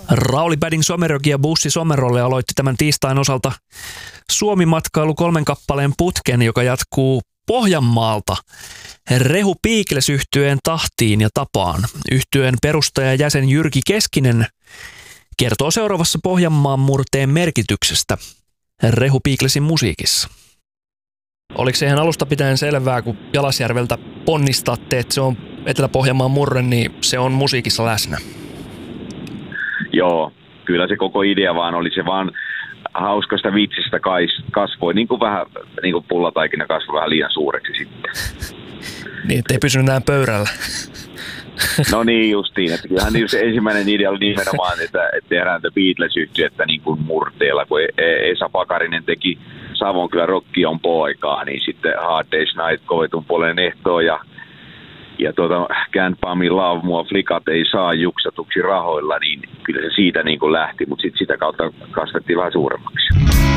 Rauli Bading Somerogi ja Bussi Somerolle aloitti tämän tiistain osalta Suomi-matkailu 3 kappaleen putken, joka jatkuu Pohjanmaalta Rehu Piikles -yhtyeen tahtiin ja tapaan. Yhtyeen perustajajäsen Jyrki Keskinen kertoo seuraavassa Pohjanmaan murteen merkityksestä Rehu Piiklesin musiikissa. Oliko se ihan alusta pitäen selvää, kun Jalasjärveltä ponnistatte, että se on Etelä-Pohjanmaan murre, niin se on musiikissa läsnä? Joo, kyllä se koko idea vaan oli se vaan hauskasta vitsistä kasvoi, niin kuin vähän niin kuin pullataikina kasvoi vähän liian suureksi sitten. Niin, ettei pysynyt enää pöydällä. No niin justiin, että kyllähän se ensimmäinen idea oli nimenomaan, että tehdään The Beatles-yhtyettä niin kuin murteella, kun Esa Pakarinen teki Savonkylän Rock on poikaa, niin sitten Hard Day's Night kovetun puolen ehtoon ja Can't Buy Me Love, mua flikat ei saa juksatuksi rahoilla, niin kyllä se siitä niin kuin lähti, mutta sitten sitä kautta kasvettiin vähän suuremmaksi.